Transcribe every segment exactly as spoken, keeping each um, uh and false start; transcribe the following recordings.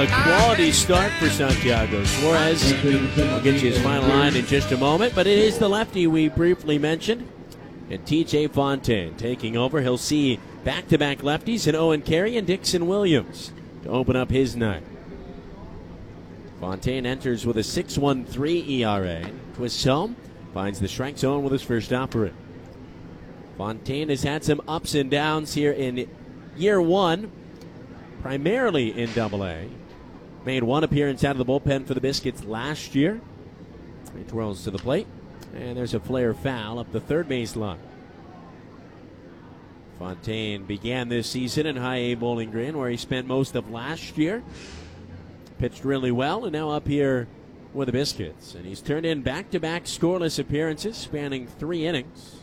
a quality start for Santiago Suarez. I'll get you his final line in just a moment, but it is the lefty we briefly mentioned. And T J Fontaine taking over. He'll see back-to-back lefties in Owen Carey and Dixon Williams to open up his night. Fontaine enters with a six point one three E R A. Twists home, finds the strike zone with his first offering. Fontaine has had some ups and downs here in year one, primarily in Double A. Made one appearance out of the bullpen for the Biscuits last year. He twirls to the plate, and there's a flare foul up the third base line. Fontaine began this season in High A Bowling Green, where he spent most of last year. Pitched really well, and now up here with the Biscuits. And he's turned in back-to-back scoreless appearances, spanning three innings.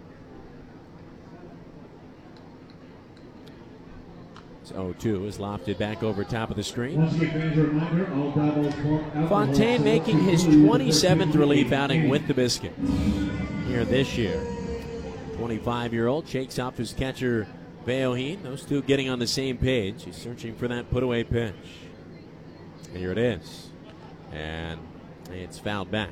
oh two is lofted back over top of the screen. Fontaine making his twenty-seventh relief outing with the Biscuits here this year. twenty-five-year-old shakes off his catcher, Beoheen. Those two getting on the same page. He's searching for that put-away pitch. Here it is. And it's fouled back.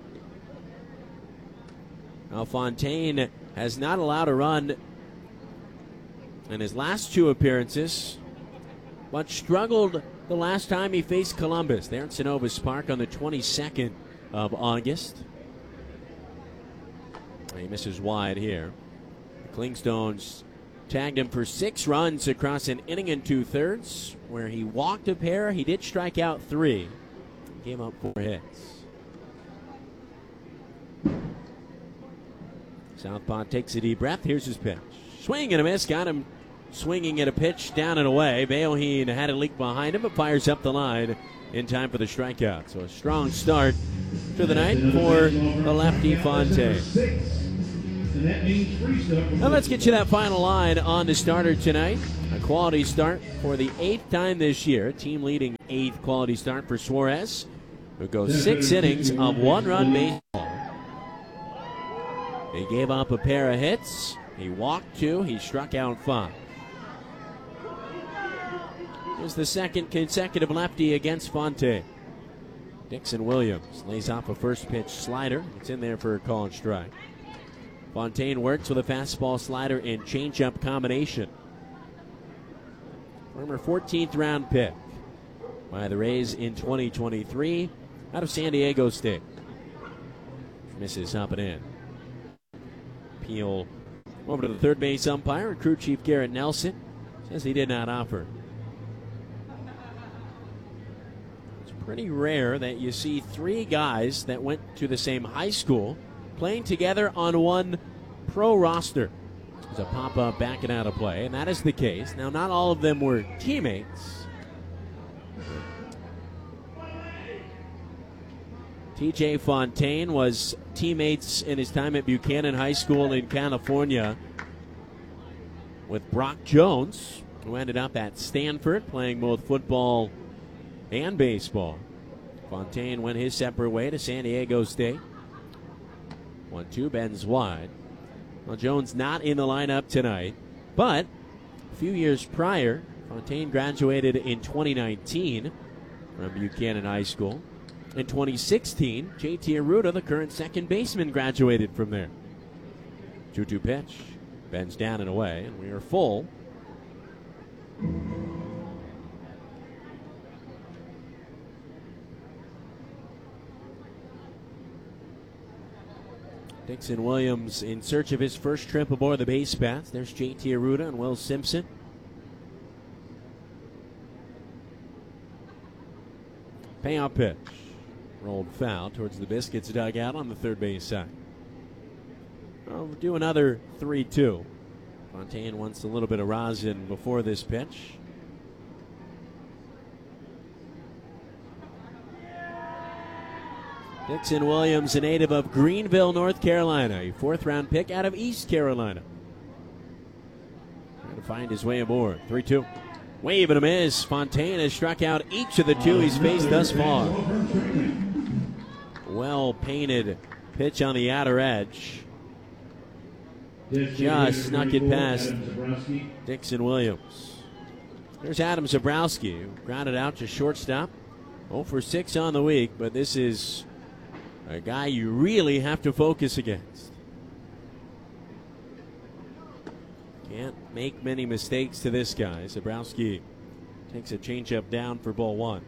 Now Fontaine has not allowed a run in his last two appearances, but struggled the last time he faced Columbus there at Synovus Park on the twenty-second of August. He misses wide here. The Klingstones tagged him for six runs across an inning and two-thirds, where he walked a pair. He did strike out three. Gave up four hits. Southpaw takes a deep breath. Here's his pitch. Swing and a miss. Got him swinging at a pitch down and away. Beoheen had a leak behind him, but fires up the line in time for the strikeout. So a strong start to the night for the lefty Fontaine. Now let's get you that final line on the starter tonight. A quality start for the eighth time this year. Team leading eighth quality start for Suarez, who goes six innings of one-run baseball. He gave up a pair of hits. He walked two. He struck out five. Here's the second consecutive lefty against Fontaine. Dixon Williams lays off a first pitch slider. It's in there for a call and strike. Fontaine works with a fastball, slider, and changeup combination. Former fourteenth round pick by the Rays in twenty twenty-three out of San Diego State. Misses up and in. Peel over to the third base umpire. Crew chief Garrett Nelson says he did not offer. It's pretty rare that you see three guys that went to the same high school playing together on one pro roster. There's a pop-up backing out of play, and that is the case. Now, not all of them were teammates. T J Fontaine was teammates in his time at Buchanan High School in California with Brock Jones, who ended up at Stanford playing both football and baseball. Fontaine went his separate way to San Diego State. one two bends wide. Well, Jones not in the lineup tonight, but a few years prior, Fontaine graduated in twenty nineteen from Buchanan High School. In twenty sixteen, J T Arruda, the current second baseman, graduated from there. two two pitch. Bends down and away, and we are full. Dixon Williams in search of his first trip aboard the base paths. There's J T Arruda and Will Simpson. Payoff pitch. Rolled foul towards the Biscuits dugout on the third base side. We'll do another three two. Fontaine wants a little bit of rosin before this pitch. Dixon Williams, a native of Greenville, North Carolina, a fourth round pick out of East Carolina. Trying to find his way aboard. three two. Wave and a miss. Fontaine has struck out each of the two he's faced thus far. Well painted pitch on the outer edge. Just snuck it past Dixon Williams. There's Adam Zabrowski, who grounded out to shortstop. oh for six on the week, but this is a guy you really have to focus against. Can't make many mistakes to this guy. Zabrowski takes a changeup down for ball one.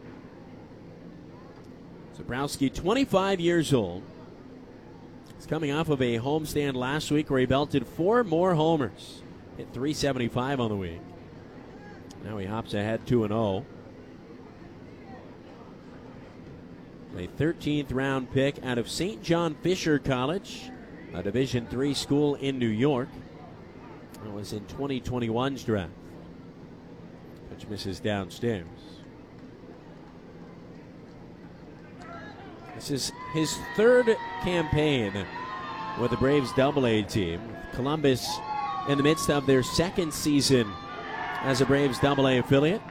Zabrowski, twenty-five years old. He's coming off of a homestand last week where he belted four more homers. Hit three seventy-five on the week. Now he hops ahead two and oh. A thirteenth round pick out of Saint John Fisher College, a Division three school in New York. That was in twenty twenty-one's draft. Pitch misses downstairs. This is his third campaign with the Braves Double A team. Columbus in the midst of their second season as a Braves Double A affiliate.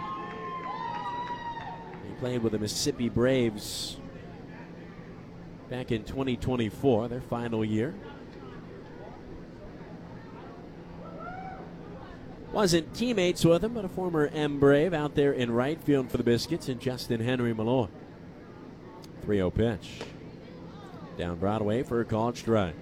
He played with the Mississippi Braves back in twenty twenty-four, their final year. Wasn't teammates with him, but a former M Brave out there in right field for the Biscuits, and Justin Henry Malloy. three oh pitch. Down Broadway for a called strike.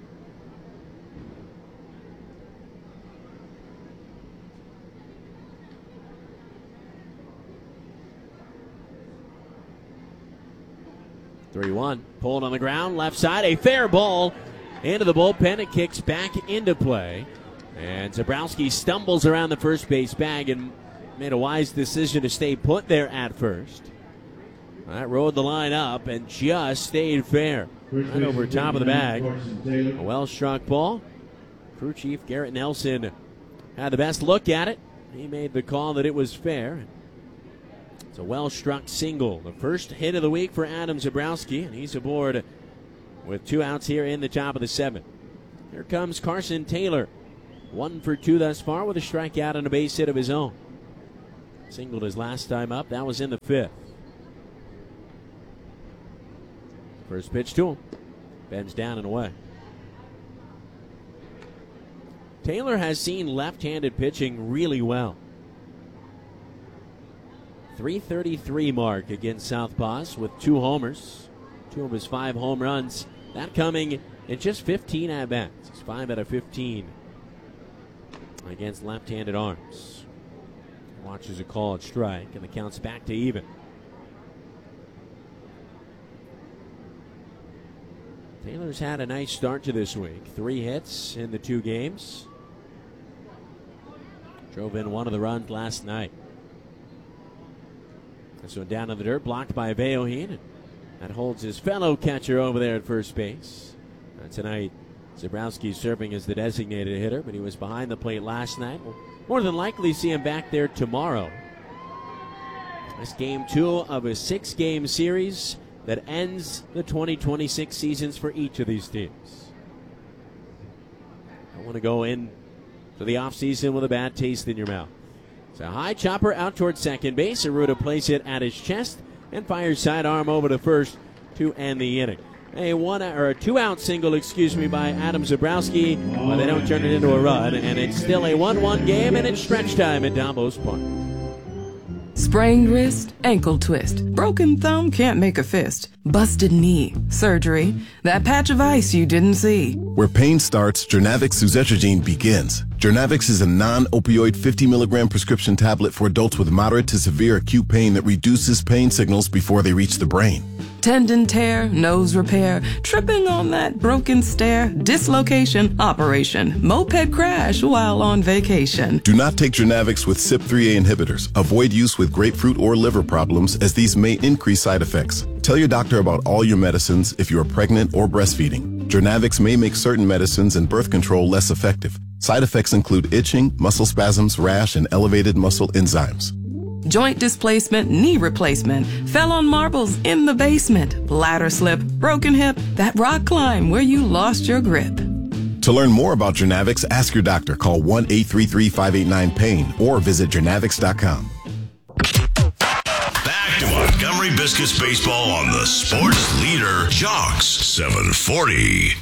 three one. Pulled on the ground, left side, a fair ball into the bullpen. It kicks back into play. And Zabrowski stumbles around the first base bag and made a wise decision to stay put there at first. That rode the line up and just stayed fair. Right over top of the bag. A well-struck ball. Crew chief Garrett Nelson had the best look at it. He made the call that it was fair. It's a well-struck single. The first hit of the week for Adam Zabrowski, and he's aboard with two outs here in the top of the seventh. Here comes Carson Taylor. One for two thus far with a strikeout and a base hit of his own. Singled his last time up. That was in the fifth. First pitch to him. Bends down and away. Taylor has seen left-handed pitching really well. three thirty-three mark against Southpaws with two homers. Two of his five home runs. That coming in just fifteen at-bats. It's five out of fifteen against left-handed arms. Watches a called strike, and the count's back to even. Taylor's had a nice start to this week. Three hits in the two games. Drove in one of the runs last night. This one down to the dirt, blocked by Veoheen. That holds his fellow catcher over there at first base. Uh, tonight, Zabrowski serving as the designated hitter, but he was behind the plate last night. We'll more than likely see him back there tomorrow. This game two of a six-game series that ends the twenty twenty-six seasons for each of these teams. I want to go in to the offseason with a bad taste in your mouth. It's a high chopper out towards second base. Arruda plays it at his chest and fires sidearm over to first to end the inning. A one or a two-out single, excuse me, by Adam Zabrowski, but they don't turn it into a run, and it's still a one one game, and it's stretch time at Dambos Park. Sprained wrist, ankle twist, broken thumb, can't make a fist, busted knee, surgery, that patch of ice you didn't see. Where pain starts, Jernavix suzetrigine begins. Jernavix is a non-opioid fifty milligram prescription tablet for adults with moderate to severe acute pain that reduces pain signals before they reach the brain. Tendon tear, nose repair, tripping on that broken stair, dislocation, operation, moped crash while on vacation. Do not take Jernavix with C Y P three A inhibitors. Avoid use with grapefruit or liver problems, as these may increase side effects. Tell your doctor about all your medicines if you are pregnant or breastfeeding. Jernavix may make certain medicines and birth control less effective. Side effects include itching, muscle spasms, rash, and elevated muscle enzymes. Joint displacement, knee replacement, fell on marbles in the basement, bladder slip, broken hip, that rock climb where you lost your grip. To learn more about Jernavix, ask your doctor. Call one eight three three, five eight nine, pain or visit jernavix dot com. Back to Montgomery Biscuits baseball on the sports leader, Jocks seven forty.